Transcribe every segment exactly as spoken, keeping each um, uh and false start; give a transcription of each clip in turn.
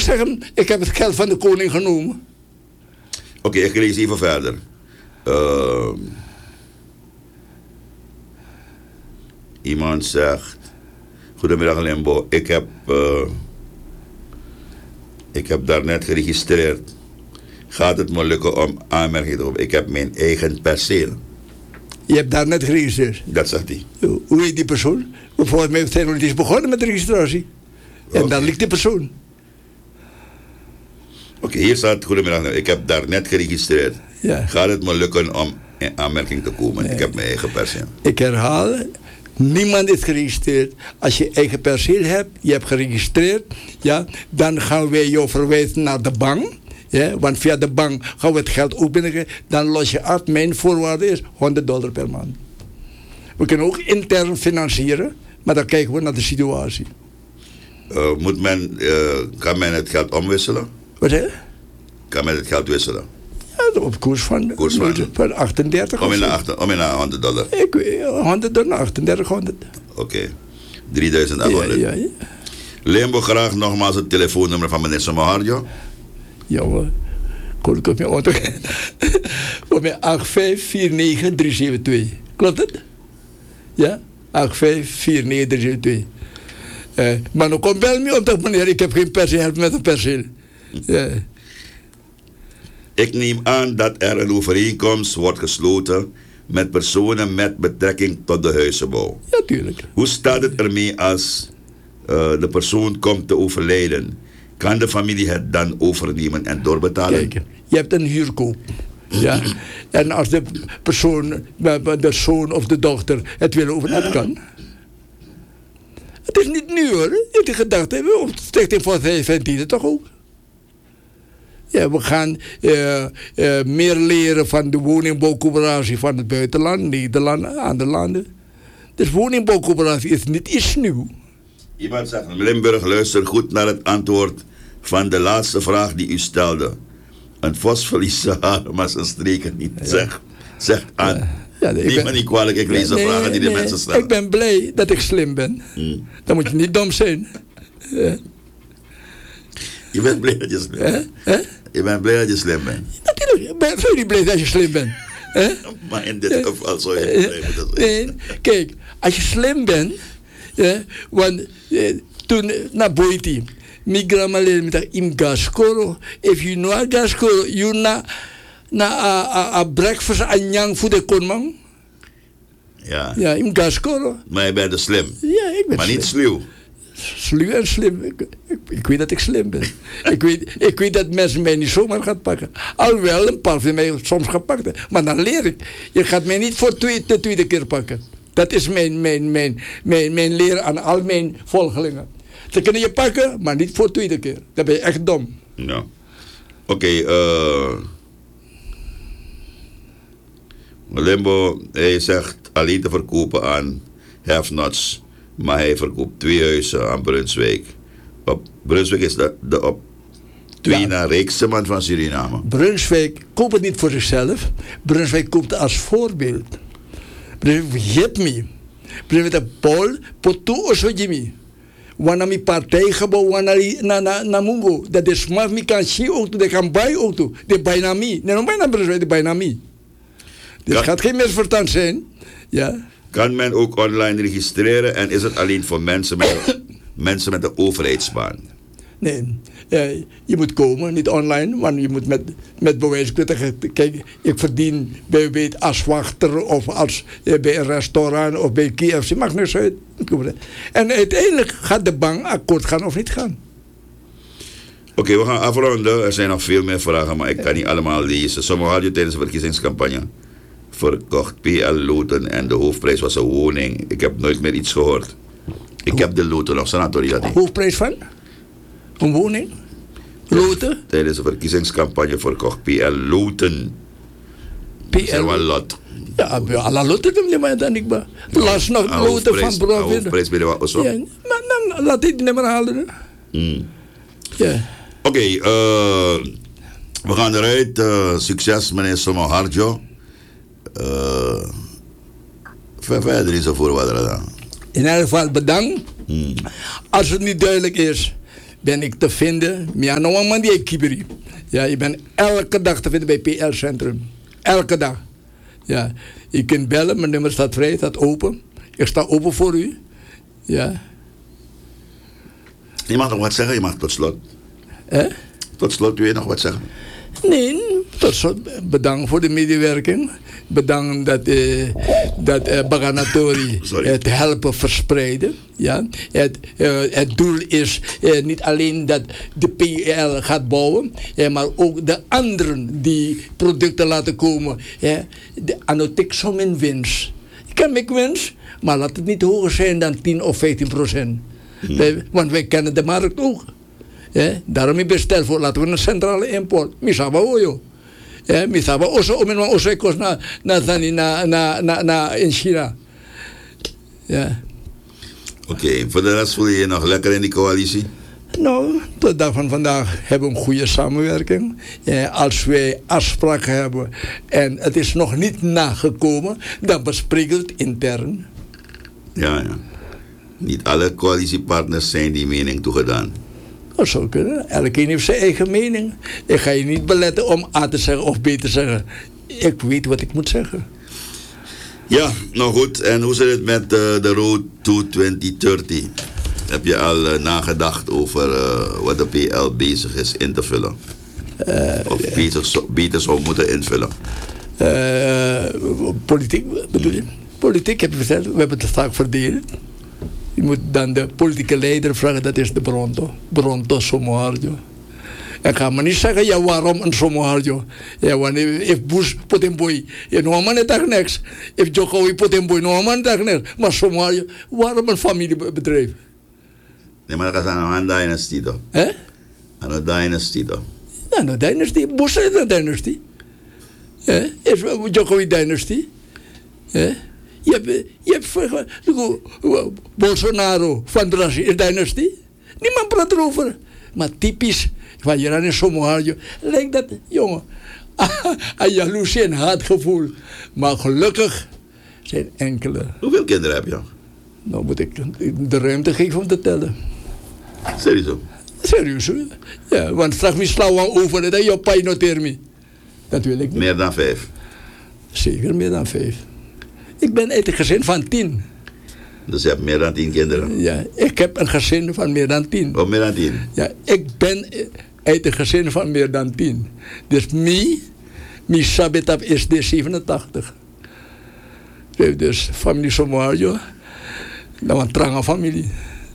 zeg hem, ik heb het geld van de koning genomen. Oké, okay, ik lees even verder. Uh, iemand zegt... Goedemiddag Limbo, ik heb... Uh, ik heb daarnet geregistreerd. Gaat het me lukken om aanmerking te doen? Ik heb mijn eigen perceel. Je hebt daarnet geregistreerd? Dat zegt hij. Hoe heet die persoon? Volgens mij zijn we niet eens begonnen met de registratie. En okay. Daar ligt die persoon. Oké, okay, hier staat, goedemiddag, ik heb daarnet geregistreerd. Ja. Gaat het me lukken om in aanmerking te komen? Nee. Ik heb mijn eigen perceel. Ik herhaal, niemand is geregistreerd. Als je eigen perceel hebt, je hebt geregistreerd, ja, dan gaan wij jou verwijzen naar de bank. Ja, want via de bank gaan we het geld ook binnengeven. Dan los je af, mijn voorwaarde is honderd dollar per maand. We kunnen ook intern financieren, maar dan kijken we naar de situatie. Uh, moet men, uh, kan men het geld omwisselen? Wat zeg je? Kan men het geld wisselen? Ja, op koers van, koers van, van achtendertig. Om in de honderd dollar? Ik, honderd dollar, achtendertig honderd. Oké, okay. drieduizend achthonderd. Ja, ja, ja. Limbo, graag nogmaals het telefoonnummer van meneer Somoharjo. Ja hoor, kon ik op mijn auto. Voor mij acht vijf vier negen drie zeven twee. Klopt het? Ja? acht vijf vier negen drie zeven twee. Uh, maar dan kom bel me op dat meneer, ik heb geen perceel, help met een perceel. Ja. Ik neem aan dat er een overeenkomst wordt gesloten met personen met betrekking tot de huizenbouw. Ja, tuurlijk. Hoe staat het ermee als uh, de persoon komt te overlijden? Kan de familie het dan overnemen en doorbetalen? Kijk, je hebt een huurkoop. Ja. En als de persoon, de zoon of de dochter het wil over, dat kan. Het is niet nu hoor. Je hebt die gedachte, op de Stichting voor Vijfentien toch ook. Ja, we gaan uh, uh, meer leren van de woningbouwcoöperatie van het buitenland, Nederland, andere landen. Dus woningbouwcoöperatie is niet iets nieuws. Iemand zegt, Limburg, luister goed naar het antwoord van de laatste vraag die u stelde. Een vos verliest zijn haren, maar zijn streken niet. Ja. Zeg, zeg aan. Ja. Ja, neem ben, me niet kwalijk, ik lees de nee, vragen die nee, de mensen stellen. Ik ben blij dat ik slim ben. Hmm. Dan moet je niet dom zijn. Ja. Je bent blij dat je slim bent. Eh? Eh? Je bent blij dat je slim bent. Natuurlijk, ik ben zo niet blij dat je slim bent. Eh? Maar in dit eh? geval zou je niet blij moeten zijn. Nee, kijk, als je slim bent, ja, want eh, toen naar Boiti, mijn grandma leerde me dat in gaskoro, if you know gaskoro, you na na a, a, a breakfast anyang voor de konman. Ja. Ja, in gaskoro. Maar je bent dus slim. Ja, ik ben maar slim. niet sluw. Sluw en slim. Ik, ik, ik weet dat ik slim ben. ik, weet, ik weet dat mensen mij niet zomaar gaan pakken. Alhoewel een paar van mij soms gepakt hebben. Maar dan leer ik. Je gaat mij niet voor twee, de tweede keer pakken. Dat is mijn, mijn, mijn, mijn, mijn leer aan al mijn volgelingen. Ze kunnen je pakken, maar niet voor de tweede keer. Dan ben je echt dom. Ja. Oké, okay, uh... Limbo, hij zegt alleen te verkopen aan have-nots. Maar hij verkoopt twee huizen aan Brunswijk. Op Brunswijk is de, de op twee ja. na rijkste man van Suriname. Brunswijk koopt het niet voor zichzelf. Brunswijk koopt het als voorbeeld. Brunswijk vergeet me. Brunswijk is Paul, Potu Osojimi. Wanneer mijn partijgebouw, wanneer na na na mungo. Dat is maar mi kan zien ook, dat kan bij ook toe. De bijna me. Nee, nog bijna Brunswijk, de bijna me. Het gaat geen misverstand zijn. Ja. Kan men ook online registreren en is het alleen voor mensen met, mensen met een overheidsbaan? Nee, ja, je moet komen, niet online, maar je moet met, met bewijs. Kijk, ik verdien bijvoorbeeld als wachter of als, eh, bij een restaurant of bij K F C, mag niks uit. En uiteindelijk gaat de bank akkoord gaan of niet gaan. Oké, okay, we gaan afronden. Er zijn nog veel meer vragen, maar ik kan niet allemaal lezen. Sommige had je tijdens de verkiezingscampagne verkocht P L loten en de hoofdprijs was een woning. Ik heb nooit meer iets gehoord. Ik Ho heb de loten nog, sanatorium dat niet. Hoofdprijs van? Een woning? Loten? Tijdens de verkiezingscampagne verkocht P L loten. P L? Een lot. Ja, alle loten doen niet meer dan ik ben. Laatst nog loten van Bro. Hoofdprijs bij de wat ja, maar dan laat ik het niet meer halen. Mm. Ja. Oké, okay, uh, we gaan eruit. Uh, succes meneer Somoharjo. Uh, verder is er voor wat er dan. In ieder geval bedankt. Hmm. Als het niet duidelijk is, ben ik te vinden. Ja, nou een man die ik kiberi. Ja, je bent elke dag te vinden bij P L Centrum. Elke dag. Ja, je kunt bellen, mijn nummer staat vrij, staat open. Ik sta open voor u. Ja. Je mag nog wat zeggen, je mag tot slot. Eh? Tot slot, wil je nog wat zeggen? Nee, tot slot. Bedankt voor de medewerking. Bedankt dat, uh, dat uh, Baganatori het helpen verspreiden. Ja. Het, uh, het doel is uh, niet alleen dat de P L gaat bouwen, uh, maar ook de anderen die producten laten komen. Uh, de anotik som in winst. Ik kan ik winst, maar laat het niet hoger zijn dan tien of vijftien procent. Hmm. Uh, want wij kennen de markt ook. Uh, daarom ik bestel voor, laten we een centrale import. Misaba oyo. Ja, misaba oso omen wan oso ekos na na na na na na in China. Ja. Oké, okay, voor de rest voel je je nog lekker in die coalitie? Nou, tot de dag van vandaag hebben we een goede samenwerking. Ja, als wij afspraken hebben en het is nog niet nagekomen, dan bespreken we het intern. Ja, ja. Niet alle coalitiepartners zijn die mening toegedaan. Dat zou kunnen. Elkeen heeft zijn eigen mening. Ik ga je niet beletten om A te zeggen of B te zeggen. Ik weet wat ik moet zeggen. Ja, nou goed. En hoe zit het met uh, de Road to twintig dertig? Heb je al uh, nagedacht over uh, wat de P L bezig is in te vullen? Uh, of ja. beter, beter zou moeten invullen? Uh, politiek bedoel je? Politiek heb je verteld. We hebben het vaak verdeeld. Je moet dan de politieke leider vragen, dat is de Bronto. Bronto Somoharjo. Ik ga maar niet zeggen, ja, waarom een Somoharjo? Ja, wanneer if Bush Potemboy, ja, nog maar net echt niks. If Jokowi Potemboy, nog maar net echt niks. Maar Somoharjo, waarom een familiebedrijf? Nee, maar dat is aan een dynastie toch? Hè? Aan een dynastie toch? Ja, een dynastie. Bush is een dynastie. Ja, is Jokowi dynastie. Ja. Je hebt, je hebt Bolsonaro van Brazilië, is dynastie. Niemand praat erover. Maar typisch van Jeroen Somoharjo lijkt dat, jongen, aan jaloezie en haatgevoel. Maar gelukkig zijn enkele. Hoeveel kinderen heb je? Nou moet ik de ruimte geven om te tellen. Serieus? Serieus, ja, want straks wie slaan over dat je pijn noteert me. Dat wil ik niet. Meer dan vijf? Zeker meer dan vijf. Ik ben uit een gezin van tien. Dus je hebt meer dan tien kinderen? Ja, ik heb een gezin van meer dan tien. Oh, meer dan tien? Ja, ik ben uit een gezin van meer dan tien. Dus mi, mi sabetap is de zevenentachtig. Dus familie Somoharjo, dat was een trange familie.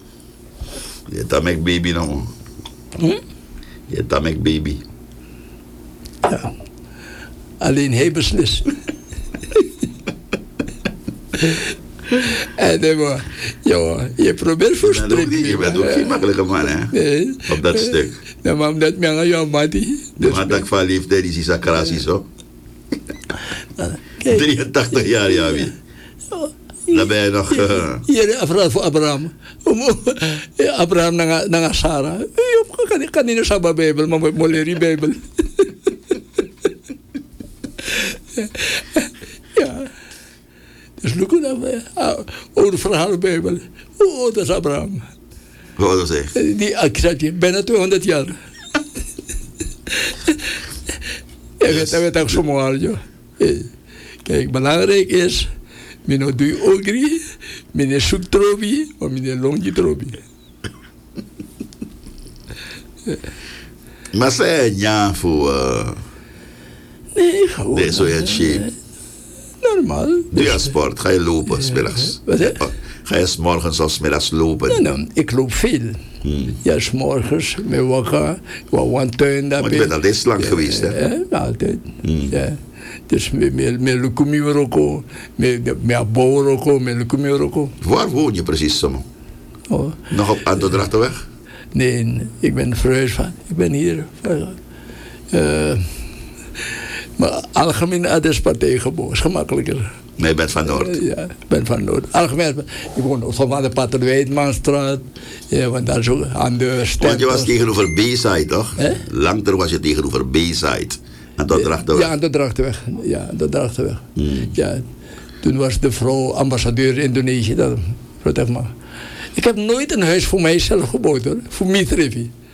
Je tamek baby nog. Hm? Je tamek baby. Ja, alleen hij beslist. En dan, ja, je probeert verstrikken. Je bent ook geen makkelijke man, hè? Nee. Op dat stuk. Ja, maar omdat mij aan jou, Mati. Maar dat ik van liefde, die is sakrasi zo. drieëntachtig jaar, ja, wie? Dan ben je nog... Uh... Hier, vooral voor Abraham. Abraham naar Sarah. Ik kan niet naar Saba Bijbel, maar met Moleri Bijbel. Ja. Dus look at that. Oude verhaal Bijbel. Oh, dat is Abraham. Hoe oud was hij? Die, ik zeg je, bijna tweehonderd jaar. Ja, dat weet ik zo mooi. Kijk, belangrijk is, mino doe ogri, mino zoek trobi, of mino longi trobi. Maar zei ja voor... Nee, gewoon. Nee, zo je shape. Normaal. Doe je sport? Ga je lopen, smiddags? Wat hè? Ga je 's morgens of 's middags lopen? Nee, nee, ik loop veel. Hmm. Ja, 's morgens, met wakker, wat tuin daar. Maar je bent altijd slank ja, geweest, hè? Ja, altijd. Hmm. Ja. Dus met Lukumuroko, met Bouroko, met Lukumuroko. Waar woon je precies, Samo? Oh. Nog op Antodrachtenweg? Nee, ik ben verhuisd van. Ik ben hier. Uh, maar algemeen adrespartij geboren, is gemakkelijker. Nee, je bent van Noord? Uh, ja, ik ben van Noord. Algemeen, ik woon op van de Paterwijtmanstraat. Ja, want daar zo aan de stad. Want je was tegenover B-side, toch? Eh? Langer was je tegenover B-side. Aan de Drachtenweg? Ja, aan de Drachtenweg. Ja, aan de Drachtenweg. Hmm. Ja, toen was de vrouw ambassadeur Indonesië. Dat, maar. Ik heb nooit een huis voor mijzelf gebouwd, hoor. Voor mij, Trevi.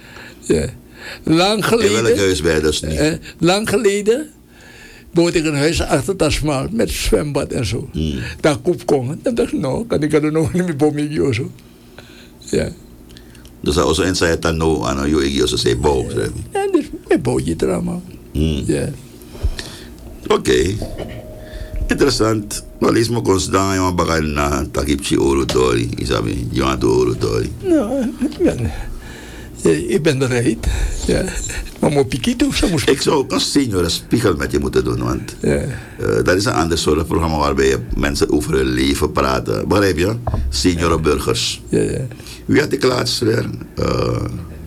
Ja. Lang geleden... In welk huis ben je dus niet? Eh, lang geleden woonde ik een huis achter Tasmaal met zwembad en zo. Hmm. Daar koep kon. Dan dacht ik, nou, kan ik er nog niet meer bomen of zo. Ja. Dus dat was een zei dat nou aan jou ik zei bouw. Ja, dus een bootje drama. Hmm. Ja. Oké. Okay. Interessant. Maar lees me constant aan bagai na takipchi orotori. Isabi, je aan orotori. Nou, ik ben, ik ben bereid. Ja. Maar moet pikito, zo moest ik zou ook een senior spiegel met je moeten doen, want ja. uh, dat is een ander soort programma waarbij je mensen over hun leven praten. Begrijp je? Senior burgers. Ja, ja. Wie had ik laatst weer? Uh,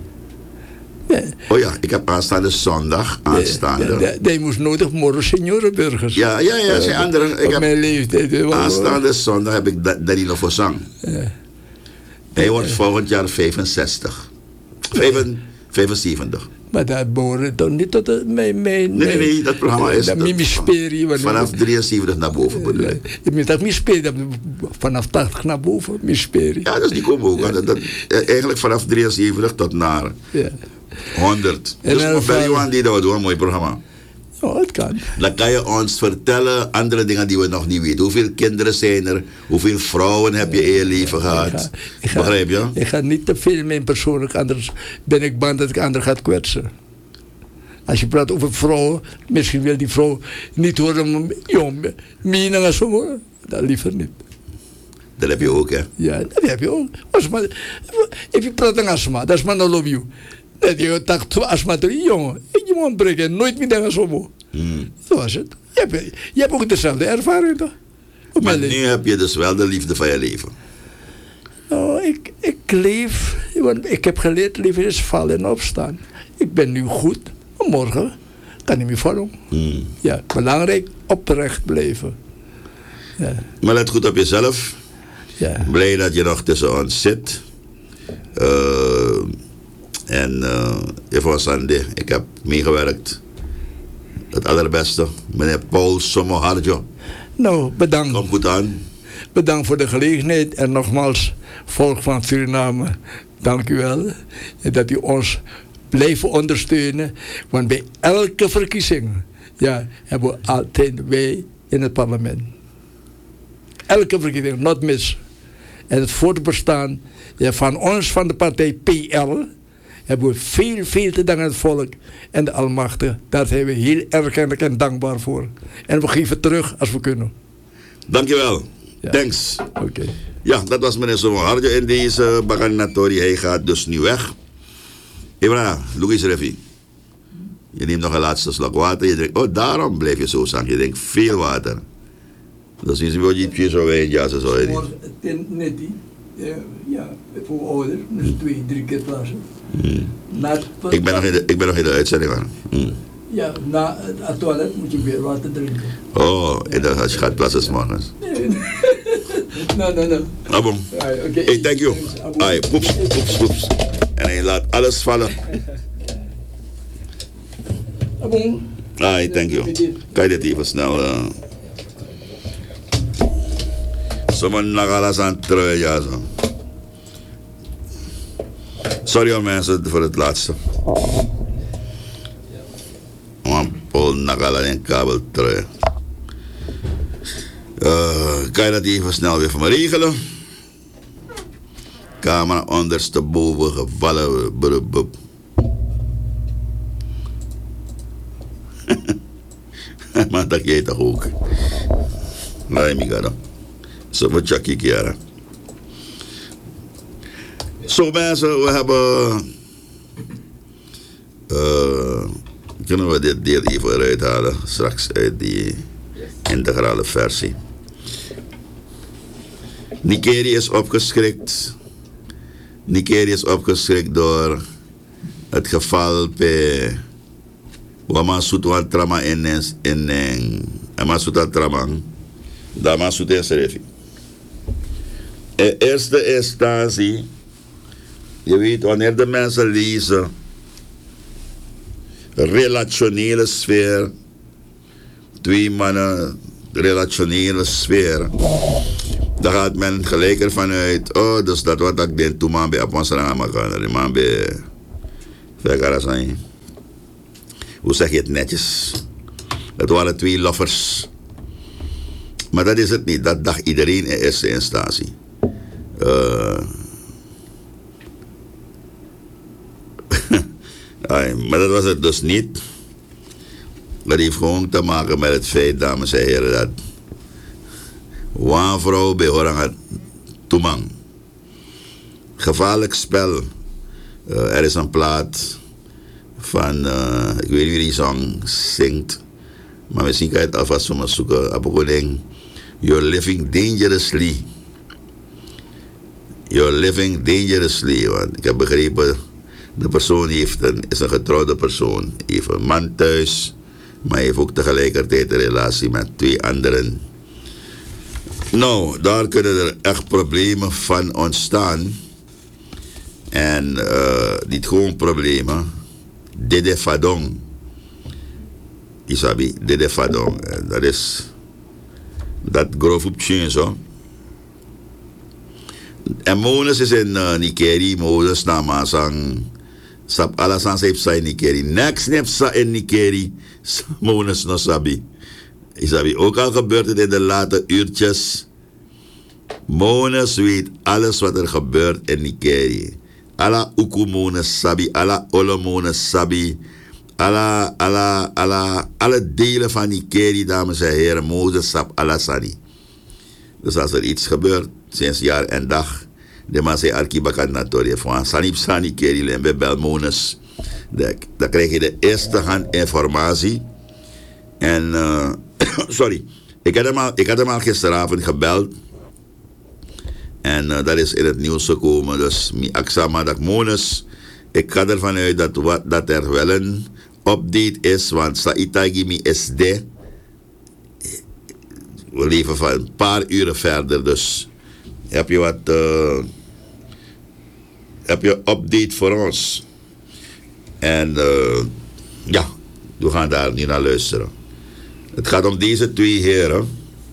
ja. Oh ja, ik heb aanstaande zondag, aanstaande. Ja, die moest nodig morgen seniorenburgers. Ja, ja, ja, zijn uh, andere. Ik op heb, mijn leeftijd. Aanstaande zondag heb ik Danilo Fosang. Ja. Hij wordt ja. volgend jaar vijfenzestig. vijfenzeventig. Maar dat behoort toch niet tot de, mijn, mijn... Nee, nee, nee, dat programma is... Dat misperi. Vanaf drieënzeventig naar boven bedoel ik. Ik moet dat misperi, vanaf tachtig naar boven, misperi. Ja, dat is die combo. Ja. Dat, dat, eigenlijk vanaf drieënzeventig tot naar ja. honderd. En dus we bellen aan die dat doen, een mooi programma. Oh, het kan. Dan kan je ons vertellen andere dingen die we nog niet weten. Hoeveel kinderen zijn er? Hoeveel vrouwen heb je in je leven gehad? Ik ga, ik ga, Begrijp je? Ik ga niet te veel mee persoonlijk, anders ben ik bang dat ik anderen ga kwetsen. Als je praat over vrouwen, misschien wil die vrouw niet horen, jong, mina en zo, dat liever niet. Dat heb je ook, hè? Ja, dat heb je ook. Als maar, if je praat aan asma, dat is maar no love you. Dat je dacht, asma toch, jongen, je moet breken, nooit meer denken zo. Hmm. Zo was het. Je hebt, je hebt ook dezelfde ervaring, toch? Op maar nu leven. Heb je dus wel de liefde van je leven. Nou, ik, ik leef, want ik heb geleerd, leven is vallen en opstaan. Ik ben nu goed, maar morgen kan ik me vallen. Hmm. Ja, belangrijk, oprecht blijven. Ja. Maar let goed op jezelf. Ja. Blij dat je nog tussen ons zit. Uh, en uh, even Sandy, ik heb meegewerkt. Het allerbeste. Meneer Paul Somoharjo. Nou, bedankt. Kom goed aan. Bedankt voor de gelegenheid. En nogmaals, volk van Suriname, dank u wel. En dat u ons blijft ondersteunen. Want bij elke verkiezing ja, hebben we altijd wij in het parlement. Elke verkiezing, not mis. En het voortbestaan ja, van ons, van de partij P L, hebben we veel, veel te danken aan het volk en de Almachtige. Daar zijn we heel erkennelijk en dankbaar voor. En we geven terug als we kunnen. Dankjewel. Ja. Thanks. Oké. Okay. Ja, dat was meneer Somoharjo in deze Baganatori. Hij gaat dus nu weg. Ibra, Louis Revi. Je neemt nog een laatste slok water. Je denkt, oh, daarom blijf je zo zang. Je denkt, veel water. Dat is niet je zo wijn, ja, zo zou je niet. Net die. Ja, voor ouder, dus twee, drie keer plaatsen. Hmm. Ik, ben nog in de, ik ben nog in de uitzending aan. Hmm. Ja, na het toilet moet je weer water drinken. Oh, en dan als je gaat plaatsen 's morgens. Nee, nee, nee. Ah, bon. Okay. Hey, thank you. Ai, poeps, poeps, poeps. En hij laat alles vallen. Ah, bon. Ai, thank you. Kan je dit even snel... Uh... Zomaar nagalas aan het trui, ja zo. Sorry al mensen voor het laatste. Man, Paul nagala en kabel trui. Uh, kan je dat even snel weer voor me regelen? Camera ondersteboven gevallen. Brubub. Maar dat jij toch ook. Nee, migado. Zo wat Jackie Kiara. Zo mensen, we hebben... Uh, kunnen we dit deel even eruit halen? Straks uit die integrale versie. Nigeria is opgeschrikt. Nigeria is opgeschrikt door het geval bij Wamasutu Trama in in Amasuta Tramang. Damasutu is er even. In eerste instantie, je weet, wanneer de mensen lezen relationele sfeer, twee mannen, relationele sfeer, dan gaat men gelijk ervan uit, oh, dus dat wat ik denk, toen man bij Aponsa Ramakan, die man bij Vergarasai. Hoe zeg je het netjes? Het waren twee loffers. Maar dat is het niet. Dat dacht iedereen in eerste instantie. Uh, maar dat was het dus niet. Dat heeft gewoon te maken met het feit, dames en heren, dat een vrouw bij Horanga Toemang. Gevaarlijk spel. Uh, er is een plaat van, uh, ik weet niet wie die song zingt, maar misschien kan je het alvast zomaar zoeken. Apokoding, You're living dangerously. You're living dangerously. Want ik heb begrepen, de persoon heeft een, is een getrouwde persoon. Heeft een man thuis, maar heeft ook tegelijkertijd een relatie met twee anderen. Nou, daar kunnen er echt problemen van ontstaan. En uh, niet gewoon problemen. Dede Fadong. Isabi, Dede Fadong. Dat is... Dat grof op tjens, hoor. En Moses is in uh, Nikeri. Moses na masang... Sap alasan sa ipsa in Nikeri. Next nepsa in Nikeri. Moses no sabi. Isabi, ook al gebeurt het in de late uurtjes. Moses weet alles wat er gebeurt in Nikeri. Alla ukumone sabi, alla olomone sabi, alla, alla, alla, alle delen van Nikeri, dames en heren, Moses sap alla sani. Dus als er iets gebeurt, sinds jaar en dag, de man zei arkibakan natori, van sanip sani Nikeri, lembe bel Moses. Dan krijg je de eerste hand informatie. En, uh, sorry, ik had, hem al, ik had hem al gisteravond gebeld. En uh, dat is in het nieuws gekomen. Dus mi aksama dat Moses. Ik ga ervan uit dat, wat, dat er wel een update is. Want sa itagi mi S D. We leven van een paar uren verder. Dus heb je wat. Uh, heb je update voor ons? En uh, ja, we gaan daar nu naar luisteren. Het gaat om deze twee heren.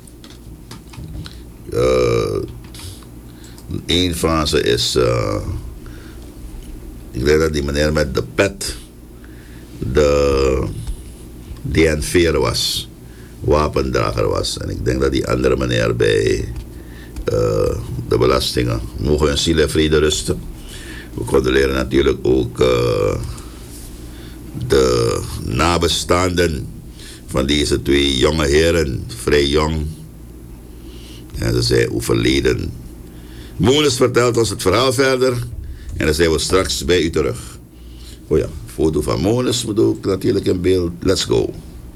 Uh, Een van ze is, uh, ik denk dat die meneer met de pet, de D N V'er was, wapendrager was. En ik denk dat die andere meneer bij uh, de belastingen, mogen hun ziel en vrede rusten. We condoleren natuurlijk ook uh, de nabestaanden van deze twee jonge heren, vrij jong. En ze zijn overleden. Moses vertelt ons het verhaal verder en dan zijn we straks bij u terug. Oh ja, foto van Moses moet ook natuurlijk in beeld. Let's go.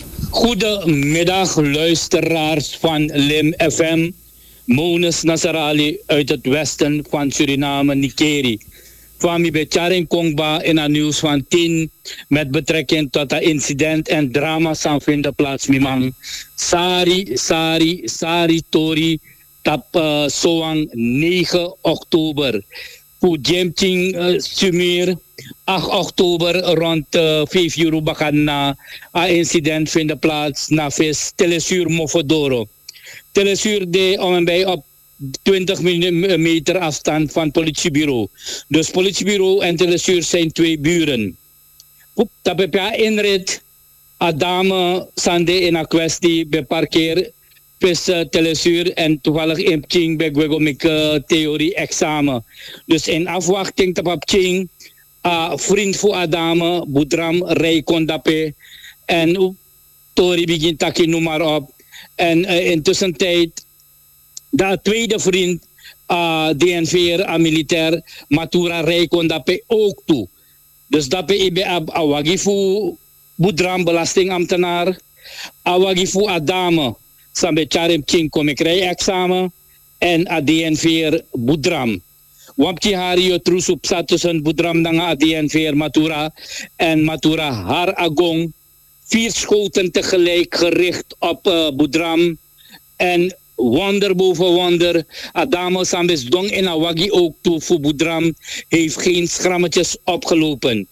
Goedemiddag luisteraars van Lim F M. Moses Nasarali uit het westen van Suriname, Nikeri. Van mij bij Charing Kongba in het nieuws van tien met betrekking tot het incident en drama zijn vinden plaats. Mimang Sari, Sari, Sari, Tori. Tap uh, soang negen oktober. Voor Jemting uh, Sumir acht oktober rond uh, vijf uur bakan na een incident vindt plaats na vis Telesur Mofodoro. Telesur de om en bij op twintig meter afstand van politiebureau. Dus politiebureau en Telesur zijn twee buren. Dat heb je inrit. Adame Sande in een kwestie bij parkeer. Pis uh, Telesur en toevallig in Ching bij Gwegomik uh, theorie examen. Dus in afwachting te op Ching, uh, vriend voor Adame, Boedram, Rij Kondape en uh, Tori begint taki noem maar op. En uh, intussen tijd, de tweede vriend, uh, D N V'er, uh, militair, Matura Rij Kondape ook toe. Dus dat ben ik bij Awagi voor Boedram, belastingambtenaar, Awagi voor Adame. Sambe Charim King kom ik rijexamen en A D N V'er Boedram. Wapki Hario Trus op zat tussen Boedram dan A D N V'er Matura en Matura Har Agong. Vier schoten tegelijk gericht op uh, Boedram. En wonder boven wonder, Adamo Sambes Dong en Awagi ook toe voor Boedram heeft geen schrammetjes opgelopen.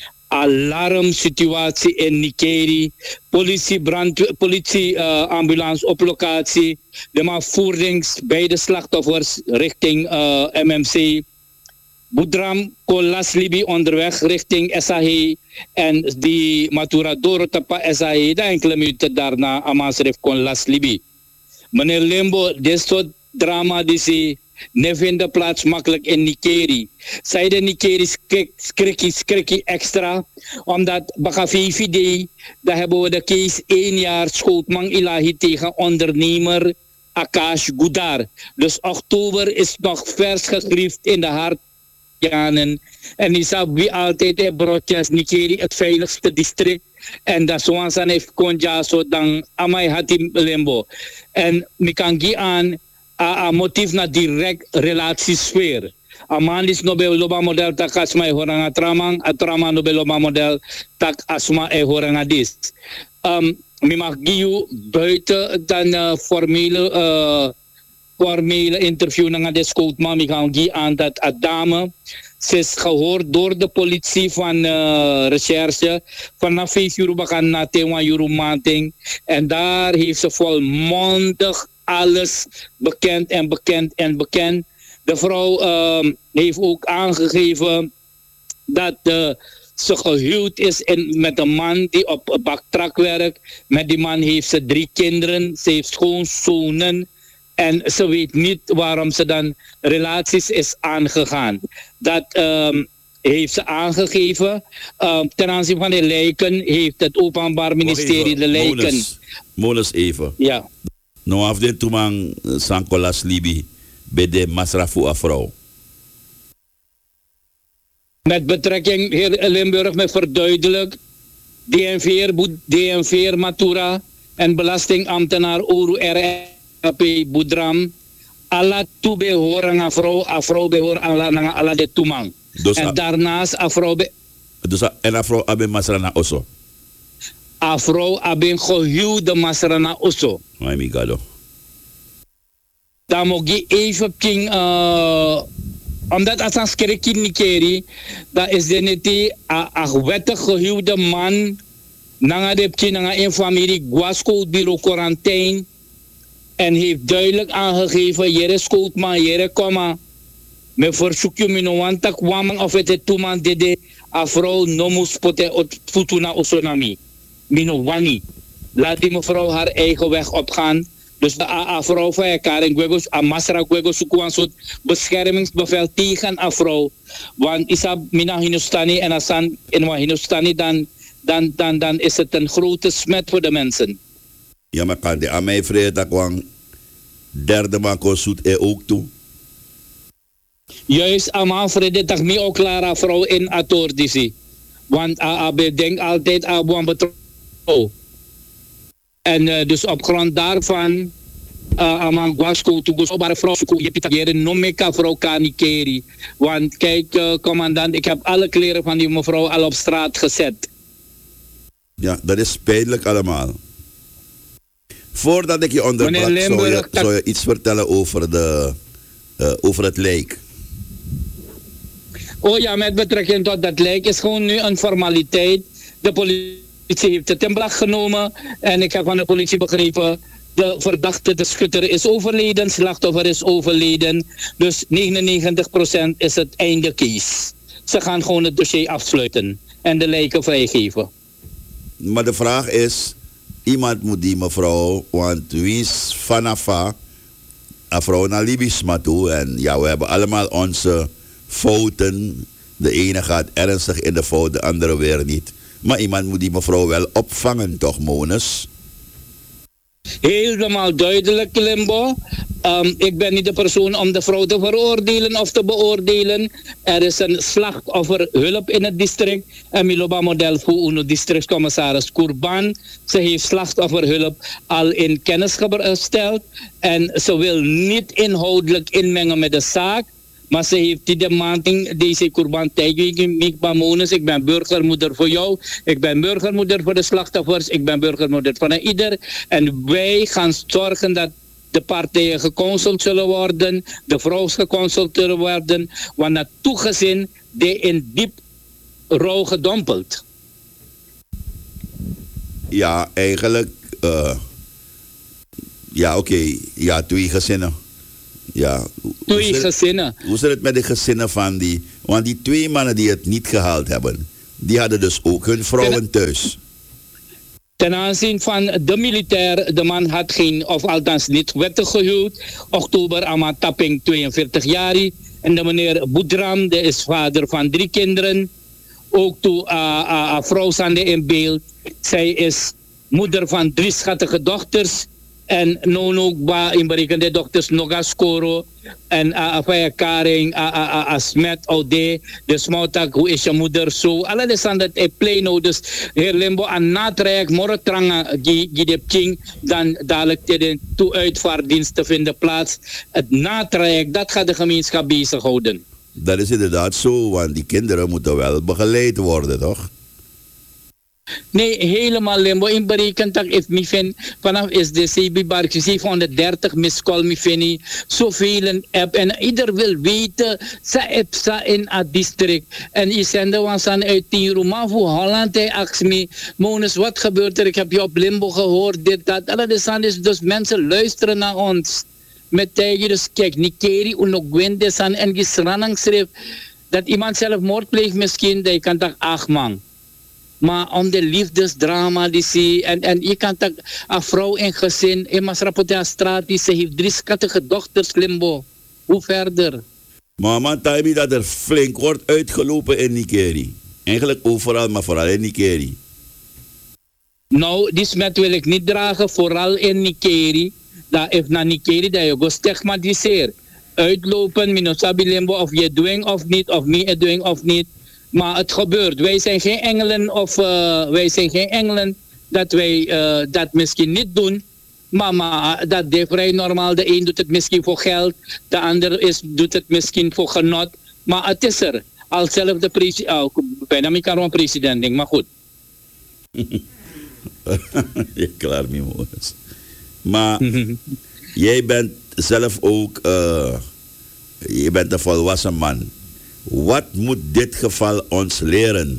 Alarmsituatie in Nikeri, politie, brand, politie uh, ambulance op locatie, de maar voerdings bij de slachtoffers richting uh, M M C. Budram kon Las Libi onderweg richting S A H en die Maturadoro tapa S A H, daar enkele minuten daarna Amasref kon Las Libi. Meneer Limbo, dit soort drama die ze ne vinden plaats makkelijk in Nikeri. Zij de Nikeri skrikkie skrikkie extra, omdat baka V V D, daar hebben we de case één jaar schootmang ilahi tegen ondernemer Akash Gudar. Dus oktober is nog vers gegriefd in de hart. En Isab wie altijd in Brotjas, Nikeri het veiligste district. En dat Swansan heeft konja zo dan amai hatim limbo. En mikangi aan a motief na direct relatiesfeer. Amandis nobel loba model tak asma e horanga tramang, a trama nobel loba model tak asma e horanga dis. Um, mi mag giu buiten dan uh, formele uh, formele interview na de scoutman, mi kan gi aan dat a dame ze is gehoord door de politie van uh, recherche vanaf vijf uur bakan na tewa euro manting en daar heeft ze volmondig alles bekend en bekend en bekend. De vrouw uh, heeft ook aangegeven dat uh, ze gehuwd is in, met een man die op baktrak werkt. Met die man heeft ze drie kinderen, ze heeft schoonzonen. En ze weet niet waarom ze dan relaties is aangegaan. Dat um, heeft ze aangegeven. Um, ten aanzien van de lijken heeft het Openbaar Ministerie de lijken... Molens even. Ja. Nou af de toeman Sankolas Libi bij de Masrafu vrouw. Met betrekking, heer Limburg, me verduidelijk. D N V R, D N V R Matura en belastingambtenaar Oru R P Budram. Alla toebehoren aan vrouw, a vrouw behoort aan alla de toeman. Dus en a, daarnaast a vrouw... Be, dus a, en a vrouw aben Masrana osso? A vrouw aben gehuwde Masrana osso. Oh my god. Dan moet je even king... Uh, omdat als een skerk in Nikeri, dat is de neti een wettig gehuwde man, nanga depje nanga een familie Guasco bureau quarantaine en heeft duidelijk aangegeven, jere scootman, jere komma, me verzoek je me no wanta kwamang of het toeman dede a vrouw nomus pote ot futuna osonami. Mino wani. Laat die mevrouw haar eigen weg opgaan. Dus de A A-vrouw van elkaar en Gwegos, a Masra Gwegos zoeken een soort beschermingsbevel tegen a vrouw. Want isa mina hinustani en asan in wa hinustani dan, dan, dan, dan is het een grote smet voor de mensen. Ja, maar kan de aan mij vrede dat kwam derde man kon zoet er ook toe? Juist aan mijn vrede dat mij ook klaar a vrouw in atordisi. Want a a bedenkt altijd a buan betrokken. En uh, dus op grond daarvan, amang uh, Guasco, toegosobare vrouw, je pitageren, nomeka vrouw kanikeri. Want kijk, uh, commandant, ik heb alle kleren van die mevrouw al op straat gezet. Ja, dat is pijnlijk allemaal. Voordat ik je onderbrak, zou je, zou je iets vertellen over, de, uh, over het lijk. Oh ja, met betrekking tot dat lijk is gewoon nu een formaliteit. De politie... De politie heeft het in beslag genomen en ik heb van de politie begrepen, de verdachte, de schutter is overleden, slachtoffer is overleden. Dus negenennegentig procent is het einde case. Ze gaan gewoon het dossier afsluiten en de lijken vrijgeven. Maar de vraag is, iemand moet die mevrouw, want wie is vanaf een vrouw naar Libisma toe en ja, we hebben allemaal onze fouten. De ene gaat ernstig in de fout, de andere weer niet. Maar iemand moet die mevrouw wel opvangen, toch, Mones? Helemaal duidelijk, Limbo. Um, ik ben niet de persoon om de vrouw te veroordelen of te beoordelen. Er is een slachtofferhulp in het district. En Miloba model voor uno districtscommissaris Kurban. Ze heeft slachtofferhulp al in kennis gesteld. En ze wil niet inhoudelijk inmengen met de zaak. Maar ze heeft die demanding, deze Kurban tegen ik ben Mones, ik ben burgermoeder voor jou, ik ben burgermoeder voor de slachtoffers, ik ben burgermoeder van ieder. En wij gaan zorgen dat de partijen geconsult zullen worden, de vrouw geconsult zullen worden, want na toegezien die in diep rouw gedompeld. Ja, eigenlijk, uh, ja oké, okay. Ja, twee gezinnen. Ja, twee gezinnen. Hoe zit het met de gezinnen van die... Want die twee mannen die het niet gehaald hebben, die hadden dus ook hun vrouwen thuis. Ten aanzien van de militair, de man had geen, of althans niet wettig gehuwd. Oktober Ama Tapping, tweeënveertig jaar. En de meneer Boedram, die is vader van drie kinderen. Ook toe uh, uh, vrouw Sande in beeld. Zij is moeder van drie schattige dochters. En nono ba in berekende dokters Noga Skoro en Afaya Karing, Asmet Ode, de Smoutak, hoe is je moeder zo? Alle de staan dat e pleno, dus heer Limbo aan natrek, morgen tranga gidepching, dan dadelijk de toe uitvaartdiensten vinden plaats. Het natrek, dat gaat de gemeenschap bezighouden. Dat is inderdaad zo, want die kinderen moeten wel begeleid worden, toch? Nee, helemaal Limbo. In berekend dat ik me vind, vanaf is de C B bar zevenhonderddertig miscall me vind zoveel app en ieder wil weten sa app sa in a district en je zende was aan uit Tiro maar voor Holland hij ask me Monus wat gebeurt er, ik heb je op Limbo gehoord dit dat alle de staan is dus mensen luisteren naar ons met tegen dus kijk Nikeri unogwende san en gisranang schreef dat iemand zelf moord pleegt misschien dat je kan toch acht man. Maar om de liefdesdrama die zie en en je kan toch een vrouw in gezin in Masrapotea straat die ze heeft drie schattige dochters Limbo. Hoe verder? Mama, Taibi dat er flink wordt uitgelopen in Nikeri. Eigenlijk overal, maar vooral in Nikeri. Nou, die smet wil ik niet dragen, vooral in Nikeri. Dat if na Nikeri dat je go stigmatiseer. Uitlopen, minosabi Limbo of je doing of niet, of me doing of niet. Maar het gebeurt. Wij zijn geen engelen of uh, wij zijn geen engelen dat wij uh, dat misschien niet doen. Maar, maar dat is vrij normaal. De een doet het misschien voor geld, de ander is, doet het misschien voor genot. Maar het is er. Al zelf de president, oh, bijna niet kan een president ding, maar goed. Ja, klaar, mijn jongens. Maar jij bent zelf ook, uh, je bent een volwassen man. Wat moet dit geval ons leren?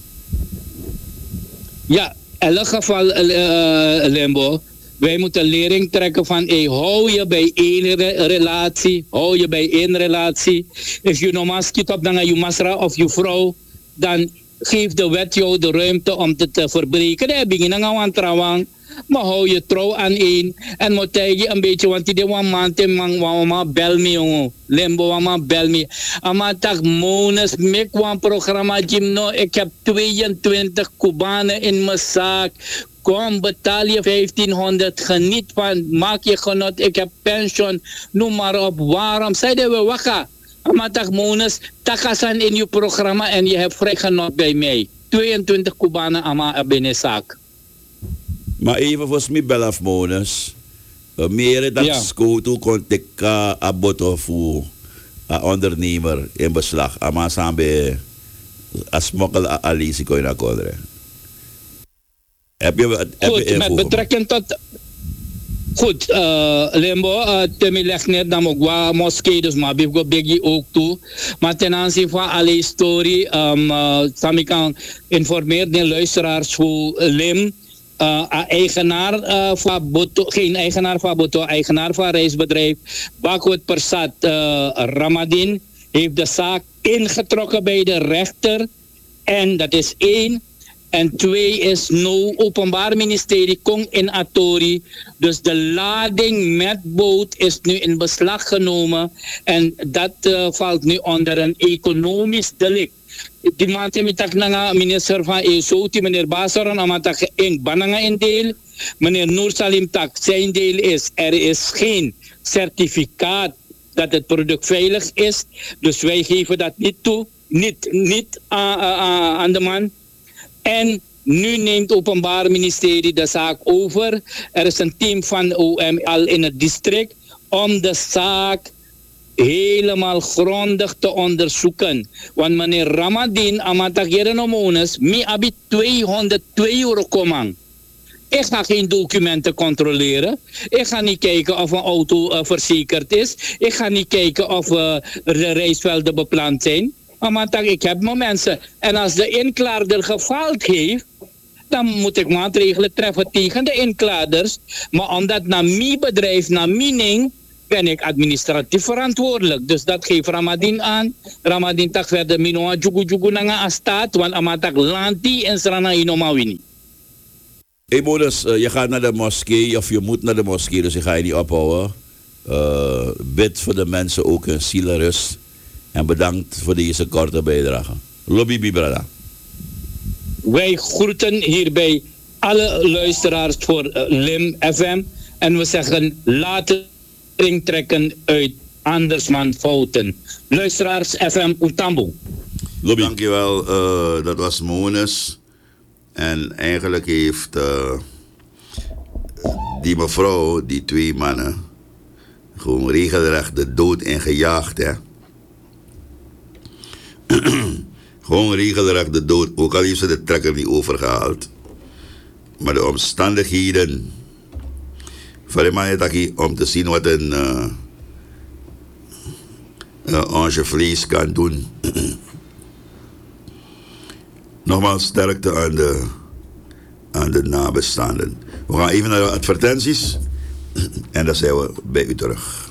Ja, in elk geval, uh, Limbo. Wij moeten lering trekken van, hey, hou je bij één re- relatie, hou je bij één relatie. Als je normaal schiet op dan je masra of je vrouw, dan geeft de wet jou de ruimte om het te verbreken. Dan heb je geen aan trouwen. Maar hou je trouw aan één. En moet je een beetje, want die one maand in man, wama bel me jongen. Limbo, wama bel me. Ama tak monus, mek wan programma Jimno. Ik heb tweeëntwintig Cubanen in mijn zaak. Kom, betaal je vijftienhonderd, geniet van, maak je genot. Ik heb pensioen, noem maar op. Waarom? Zeiden we, wakka. Ama tak monus, takasan in je programma en je hebt vrij genot bij mij. tweeëntwintig Cubanen ama binnen zaak. Maar even voor mij belaf monus. Meer dan ja. Skoto kon ik uh, aboto voor een ondernemer in beslag. Ama sambe a smokkel a alisi kon je kodre. Heb je heb Goed, je met betrekking tot. Goed, uh, Limbo, uh, Temi legt net dan ook wat moskee, dus maar ik begi ook toe. Maar ten aanzien van alle historie, um, uh, Sami kan informeren de luisteraars voor Lim. Uh, eigenaar uh, van Boto, geen eigenaar van Boto, eigenaar van reisbedrijf Bakwet Persat uh, Ramadin heeft de zaak ingetrokken bij de rechter. En dat is één. En twee is no openbaar ministerie Kong in Atori. Dus de lading met boot is nu in beslag genomen. En dat uh, valt nu onder een economisch delict. Die man die met de minister van E S O, die meneer Basaran, amatak eng bananga in deel. Meneer Noor Salim tak, zijn deel is, er is geen certificaat dat het product veilig is. Dus wij geven dat niet toe, niet, niet aan, aan, aan de man. En nu neemt het Openbaar Ministerie de zaak over. Er is een team van O M al in het district om de zaak helemaal grondig te onderzoeken. Want meneer Ramadin, amatageren omonus, mi abi tweehonderdtwee euro komang. Ik ga geen documenten controleren. Ik ga niet kijken of een auto uh, verzekerd is. Ik ga niet kijken of uh, de reisvelden beplant zijn. Maar ik heb mijn mensen. En als de inklaarder gefaald heeft, dan moet ik maatregelen treffen tegen de inkladers. Maar omdat naar mijn bedrijf, naar mening, ben ik administratief verantwoordelijk. Dus dat geeft Ramadin aan. Ramadin tak verder minoa jugu jugu nanga astat, want amatak lanti en strana inomawini. Hey Modus, uh, je gaat naar de moskee of je moet naar de moskee, dus je ga je niet ophouden. Uh, bid voor de mensen ook een zielenrust. En bedankt voor deze korte bijdrage. Lobby Bibrada. Wij groeten hierbij alle luisteraars voor uh, Lim F M. En we zeggen laten trekken uit andersman fouten. Luisteraars F M Utambo. Lobby. Dankjewel, uh, dat was Mones. En eigenlijk heeft uh, die mevrouw, die twee mannen, gewoon regelrecht de dood ingejaagd, hè. Gewoon regelrecht de dood, ook al heeft ze de trekker niet overgehaald. Maar de omstandigheden, voor mij om te zien wat een uh, uh, onze vlees kan doen. Nogmaals sterkte aan de, aan de nabestaanden. We gaan even naar de advertenties en dan zijn we bij u terug.